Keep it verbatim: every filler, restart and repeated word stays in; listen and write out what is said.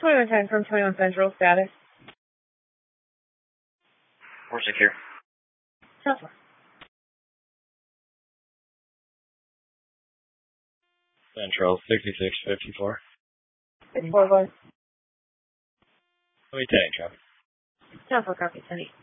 twenty-one ten from twenty-one Central, status. We're secure. Tesla. Central, sixty-six fifty-four. fifty-four, boys. Let me take traffic. Tesla, copy, Cindy.